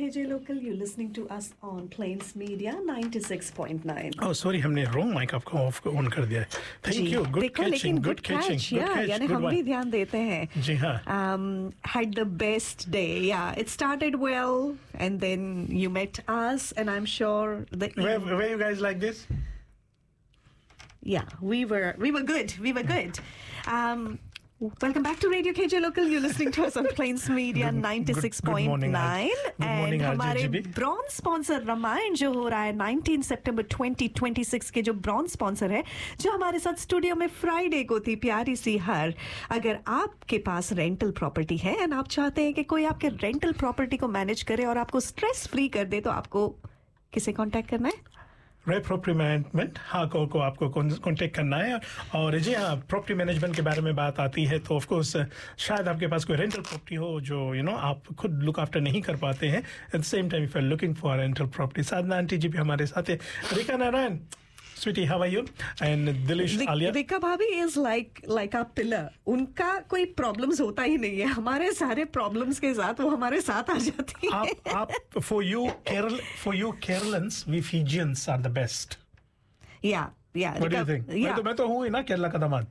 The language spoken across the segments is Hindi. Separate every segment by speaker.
Speaker 1: KJ Local. You're listening to us on Plains Media 96.9.
Speaker 2: Oh, sorry, हमने wrong mic आपको ऑन कर दिया है. Thank you. Good catching. Good catching.
Speaker 1: Good catch. यानी हम भी ध्यान देते हैं.
Speaker 2: जी हाँ.
Speaker 1: Had the best day. Yeah, it started well, and then you met us, and I'm sure that
Speaker 2: were you guys like this?
Speaker 1: Yeah, we were good. We were good. Welcome back to Radio KJ Local. You're listening to us on Plains Media 96.9
Speaker 2: and
Speaker 1: हमारे ब्रॉन्ज स्पॉन्सर रामायण जो हो रहा है 19 सितंबर 2026 के जो ब्रॉन्ज स्पॉन्सर है जो हमारे साथ स्टूडियो में फ्राइडे को थी प्यारी सी हर. अगर आपके पास रेंटल प्रॉपर्टी है एंड आप चाहते हैं कि कोई आपके रेंटल प्रॉपर्टी को मैनेज करे और आपको स्ट्रेस फ्री कर दे तो आपको किसे कांटेक्ट करना है?
Speaker 2: रे प्रॉपर्टी मैनेजमेंट हाँ को आपको कांटेक्ट करना है. और जी हाँ, प्रॉपर्टी मैनेजमेंट के बारे में बात आती है तो ऑफ कोर्स शायद आपके पास कोई रेंटल प्रॉपर्टी हो जो आप खुद लुक आफ्टर नहीं कर पाते हैं. At the same time if you are looking for rental property. Sadhana aunty जी भी हमारे साथ है. Rica Narayan, Sweetie, how are you? And Dilish Alia.
Speaker 1: Rika Bhabhi is like a pillar. उनका कोई problems होता ही नहीं है. हमारे सारे problems के साथ वो हमारे साथ आ जाती है.
Speaker 2: आप for you Keralans, we Fijians are the best.
Speaker 1: Yeah.
Speaker 2: What do you think? मैं तो हूँ ही ना केरला का दामाद.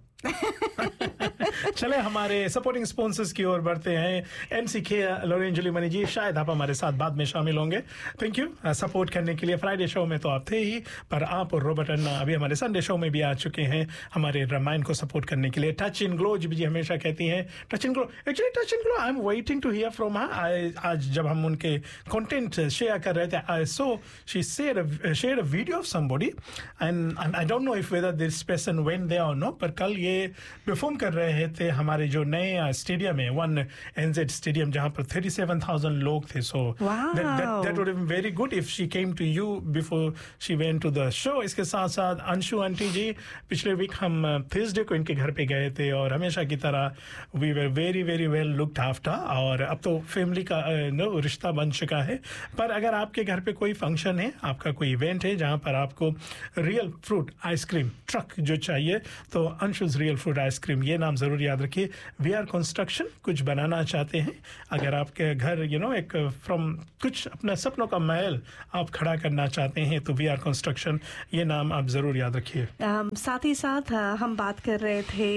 Speaker 2: चले हमारे सपोर्टिंग स्पॉन्सर्स की ओर बढ़ते हैं. एमसीके लोरेंजली मनी जी, शायद आप हमारे साथ बाद में शामिल होंगे. थैंक यू सपोर्ट करने के लिए. फ्राइडे शो में तो आप थे ही, पर आप और रॉबर्ट अन्ना अभी हमारे संडे शो में भी आ चुके हैं हमारे रामायण को सपोर्ट करने के लिए. टच इन ग्लो जी हमेशा कहती हैं touch in glow. Actually touch in glow I am waiting to here from her. आज जब हम उनके कंटेंट शेयर कर रहे थे आई so she share a video of somebody and I don't know if whether this person went there और नो, पर कल ये परफॉर्म कर रहे थे हमारे जो नए स्टेडियम है वन एनजेड स्टेडियम जहां पर 37,000 लोग थे. So that would be very good if she came to you before she went to the show. इसके साथ साथ अंशु आंटी जी, पिछले वीक हम थर्सडे को इनके घर पे गए थे और हमेशा की तरह we were very very well looked after. और अब तो फैमिली का रिश्ता बन चुका है. पर अगर आपके घर पे कोई फंक्शन है, आपका कोई इवेंट है जहां पर आपको रियल फ्रूट आइसक्रीम ट्रक जो चाहिए, तो अंशुज रियल फ्रूट आइसक्रीम, ये नाम जरूर याद रखिए. वी आर कंस्ट्रक्शन, कुछ बनाना चाहते हैं, अगर आपके घर एक फ्रॉम कुछ अपना सपनों का महल आप खड़ा करना चाहते हैं तो वी आर कंस्ट्रक्शन, ये नाम आप जरूर याद रखिए.
Speaker 1: साथ ही साथ हम बात कर रहे थे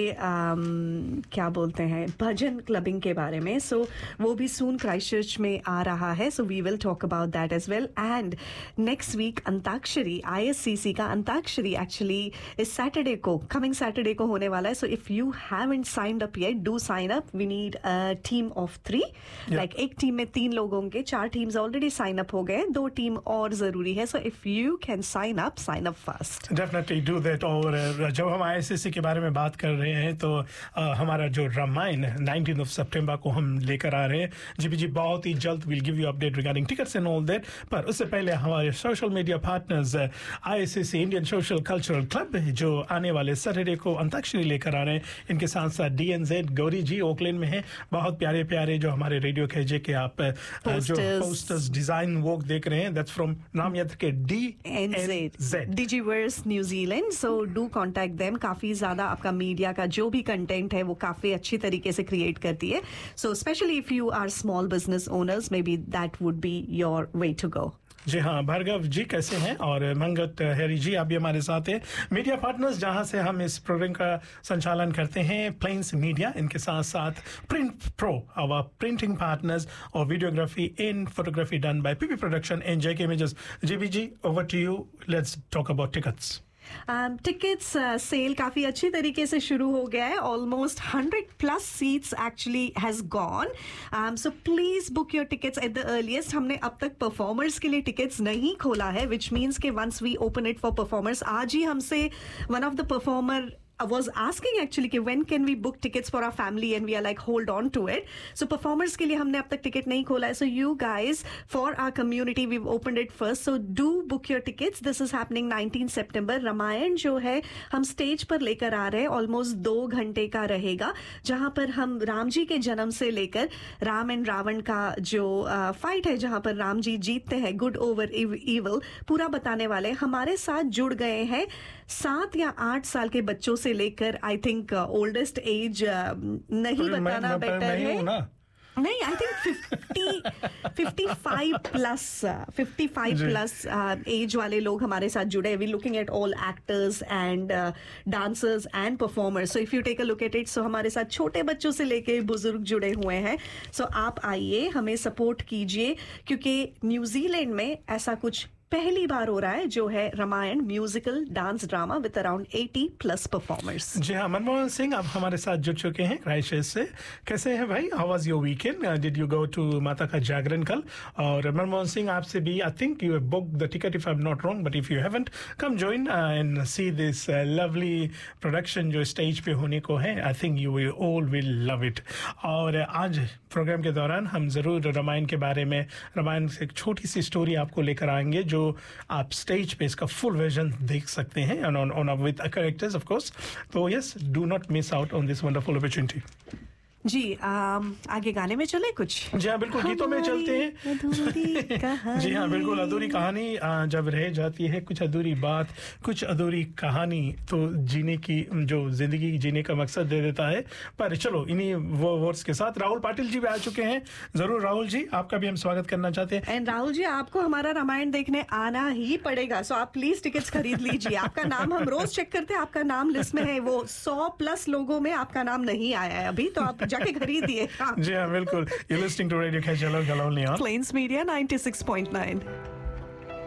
Speaker 1: क्या बोलते हैं भजन क्लबिंग के बारे में. सो वो भी सून क्राइस्टचर्च में आ रहा है. So we will talk about that as well. And next week antakshari, ISCC का अंताक्षरी एक्चुअली इस सैटरडे को, कमिंग सैटरडे को होने वाला है. So if you haven't signed up yet, do sign up. We need a team of 3. Like एक टीम में 3 लोग होंगे. 4 टीम्स ऑलरेडी साइन अप हो गए, 2 टीम और जरूरी है. So if you can sign up fast.
Speaker 2: Definitely do that. और जब हम ISCC के बारे में बात कर रहे हैं तो हमारा जो रामायण 19 of September को हम लेकर आ रहे हैं. जी बहुत ही जल्द we'll give you update regarding tickets and all that. पर उससे पहले हमारे social media partners ISCC Indian social cultural club जो आने वाले सैटरडे को अंताक्षरी लेकर आ रहे हैं. इनके साथ साथ DNZ गौरी जी ओकलैंड में है. बहुत प्यारे प्यारे जो हमारे रेडियो केजे के आप जो पोस्टर्स डिजाइन वर्क देख रहे हैं, दैट्स फ्रॉम नाम याद रखिए DNZ
Speaker 1: डिजिवर्स New Zealand. So do contact them. काफी ज्यादा आपका मीडिया का जो भी कंटेंट है वो काफी अच्छी तरीके से क्रिएट करती है. So specially if you are small business owners, may be that would be your way to go.
Speaker 2: जी हाँ, भार्गव जी कैसे हैं? और मंगत हैरी जी आप भी हमारे साथ हैं. मीडिया पार्टनर्स जहां से हम इस प्रोग्राम का संचालन करते हैं, प्लेन्स मीडिया, इनके साथ साथ print pro, our printing partners, और videography in photography done by PP production and JK images. Ji over to you. Let's talk about tickets.
Speaker 1: Tickets cell काफी अच्छी तरीके से शुरू हो गया है. Almost 100+ seats actually has gone. So please book your tickets at the earliest. हमने अब तक परफॉर्मर्स के लिए टिकट्स नहीं खोला है, विच मीन्स के once we open it for performers. आज ही हमसे one of the performer was asking actually कि when can we book tickets for our family, and we are like hold on to it. So performers के लिए हमने अब तक टिकट नहीं खोला है. So you guys, for our community, we've opened it first. So do book your tickets. This is happening 19 September. Ramayan जो है हम स्टेज पर लेकर आ रहे हैं. ऑलमोस्ट 2 घंटे का रहेगा, जहां पर हम राम जी के जन्म से लेकर राम एंड रावण का जो फाइट है, जहां पर राम जी जीतते हैं गुड ओवर इविल, पूरा बताने वाले. हमारे साथ जुड़ गए हैं 7 या 8 साल के बच्चों से लेकर आई थिंक ओल्डेस्ट एज नहीं बताना बेटर है. नहीं, आई थिंक 55 प्लस एज वाले लोग हमारे साथ जुड़े. We looking at all actors and dancers and performers. So if you take a look at it, सो हमारे साथ छोटे बच्चों से लेके बुजुर्ग जुड़े हुए हैं. सो आप आइए, हमें सपोर्ट कीजिए, क्योंकि न्यूजीलैंड में ऐसा कुछ पहली बार हो रहा है जो है Ramayan musical dance drama with around 80 plus performers.
Speaker 2: जी हाँ, मनमोहन सिंह आप हमारे साथ जुड़ चुके हैं क्राइस्टचर्च से. कैसे हैं भाई? How was your weekend? Did you go to माता का जागरण कल? और मनमोहन सिंह आपसे भी, I think you have booked the ticket if I am not wrong, but if you haven't, come join and see this lovely production जो स्टेज पे होने को है. I think you will all will love it. और आज प्रोग्राम के दौरान हम जरूर रामायण के बारे में, रामायण से एक छोटी सी स्टोरी आपको लेकर आएंगे जो आप स्टेज पे इसका फुल वर्जन देख सकते हैं on with characters of course. तो yes, do not miss out on this wonderful opportunity.
Speaker 1: जी, आगे गाने में चले कुछ?
Speaker 2: जी हाँ, बिल्कुल, गीतों में चलते हैं. जी हाँ, बिल्कुल, अधूरी कहानी जब रह जाती है, कुछ अधूरी बात, कुछ अधूरी कहानी तो जीने की, जो जिंदगी जीने का मकसद दे देता है. पर चलो, इन्हीं वो वर्ड्स के साथ राहुल पाटिल जी भी आ चुके हैं. जरूर राहुल जी, आपका भी हम स्वागत करना चाहते हैं.
Speaker 1: एंड राहुल जी, आपको हमारा रामायण देखने आना ही पड़ेगा. सो आप प्लीज टिकट्स खरीद लीजिए. आपका नाम हम रोज चेक करते हैं, आपका नाम लिस्ट में है. वो 100 प्लस लोगों में आपका नाम नहीं आया है अभी, तो आप जाके खरीदिए.
Speaker 2: जी हाँ, बिल्कुल. You're listening to Radio Kajalo Galonli on
Speaker 1: Plains Media 96.9.